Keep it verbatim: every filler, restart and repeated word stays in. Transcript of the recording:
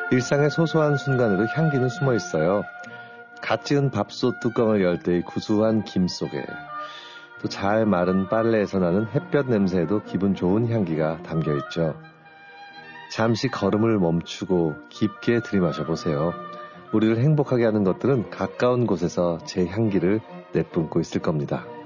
일상의 소소한 순간에도 향기는 숨어 있어요. 갓 지은 밥솥 뚜껑을 열 때의 구수한 김 속에, 또 잘 마른 빨래에서 나는 햇볕 냄새에도 기분 좋은 향기가 담겨 있죠. 잠시 걸음을 멈추고 깊게 들이마셔 보세요. 우리를 행복하게 하는 것들은 가까운 곳에서 제 향기를 내뿜고 있을 겁니다.